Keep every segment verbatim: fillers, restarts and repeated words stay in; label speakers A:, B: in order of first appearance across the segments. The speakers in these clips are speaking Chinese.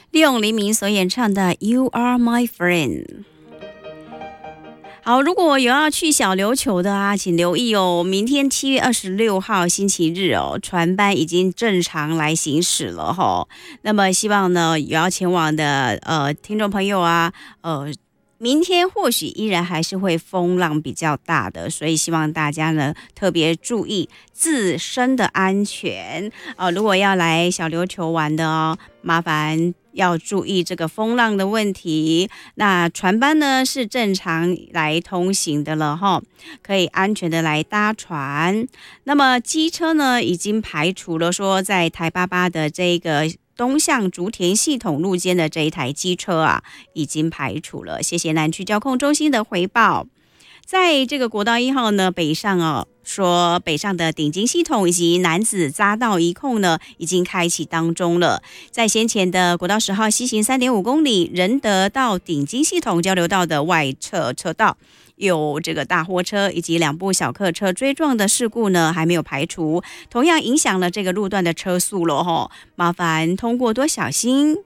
A: 利用黎明所演唱的 You Are My Friend。好，如果有要去小琉球的啊，请留意哦。明天七月二十六号星期日哦，船班已经正常来行驶了哈、哦。那么希望呢，有要前往的呃听众朋友啊，呃。明天或许依然还是会风浪比较大的，所以希望大家呢特别注意自身的安全哦。如果要来小琉球玩的哦，麻烦要注意这个风浪的问题。那船班呢是正常来通行的了哈，可以安全的来搭船。那么机车呢已经排除了说在台八八的这个东向竹田系统路肩的这一台机车啊，已经排除了。谢谢南区交控中心的回报。在这个国道一号呢，北上哦，说北上的顶金系统以及南子匝道一控呢，已经开启当中了。在先前的国道十号西行 三点五公里，仁德到顶金系统交流道的外侧车道，有这个大货车以及两部小客车追撞的事故呢，还没有排除，同样影响了这个路段的车速了吼，麻烦通过多小心。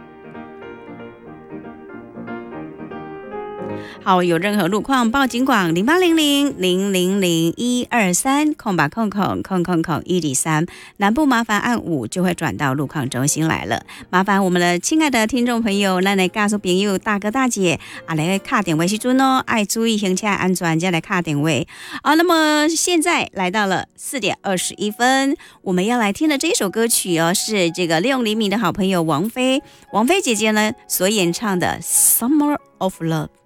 A: 好，有任何路况报警广零八零零零零零一二三空吧空空空空空一里三，南部麻烦按五就会转到路况中心来了。麻烦我们的亲爱的听众朋友，咱来告诉朋友大哥大姐啊，来卡点位时阵哦，爱注意行车安全，再来卡点位啊。那么现在来到了四点二十一分，我们要来听的这首歌曲哦，是这个利用黎明的好朋友王菲，王菲姐姐呢所演唱的《Summer of Love》。